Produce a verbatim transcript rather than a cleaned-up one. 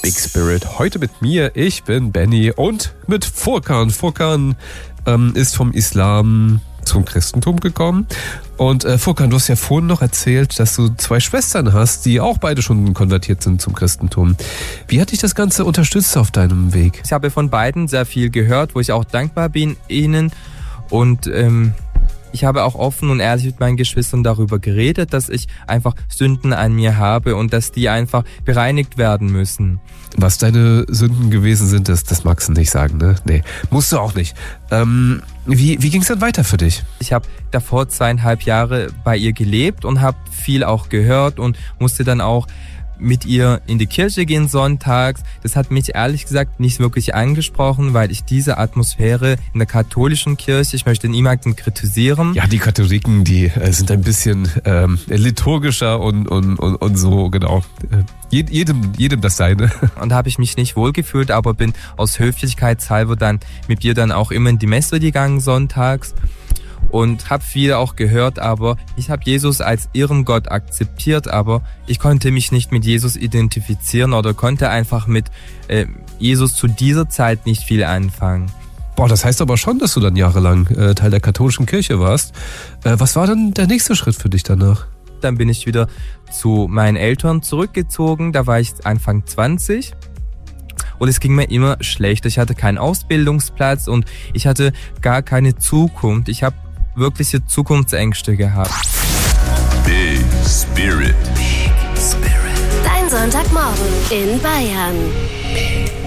Big Spirit. Heute mit mir, ich bin Benny und mit Furkan. Furkan ähm, ist vom Islam zum Christentum gekommen. Und äh, Furkan, du hast ja vorhin noch erzählt, dass du zwei Schwestern hast, die auch beide schon konvertiert sind zum Christentum. Wie hat dich das Ganze unterstützt auf deinem Weg? Ich habe von beiden sehr viel gehört, wo ich auch dankbar bin ihnen. Und ähm, ich habe auch offen und ehrlich mit meinen Geschwistern darüber geredet, dass ich einfach Sünden an mir habe und dass die einfach bereinigt werden müssen. Was deine Sünden gewesen sind, das, das magst du nicht sagen, ne? Nee, musst du auch nicht. Ähm, wie wie ging es dann weiter für dich? Ich habe davor zweieinhalb Jahre bei ihr gelebt und habe viel auch gehört und musste dann auch mit ihr in die Kirche gehen sonntags. Das hat mich ehrlich gesagt nicht wirklich angesprochen, weil ich diese Atmosphäre in der katholischen Kirche, ich möchte niemanden kritisieren. Ja, die Katholiken, die äh, sind ein bisschen ähm, liturgischer und, und, und, und so, genau. Äh, jedem, jedem das Seine. Und da habe ich mich nicht wohlgefühlt, aber bin aus Höflichkeitshalber dann mit ihr dann auch immer in die Messe gegangen sonntags. Und habe viel auch gehört, aber ich habe Jesus als ihren Gott akzeptiert, aber ich konnte mich nicht mit Jesus identifizieren oder konnte einfach mit äh, Jesus zu dieser Zeit nicht viel anfangen. Boah, das heißt aber schon, dass du dann jahrelang äh, Teil der katholischen Kirche warst. Äh, was war dann der nächste Schritt für dich danach? Dann bin ich wieder zu meinen Eltern zurückgezogen, da war ich Anfang zwanzig. Und es ging mir immer schlechter. Ich hatte keinen Ausbildungsplatz und ich hatte gar keine Zukunft. Ich habe wirkliche Zukunftsängste gehabt. Big Spirit. Big Spirit. Dein Sonntagmorgen in Bayern.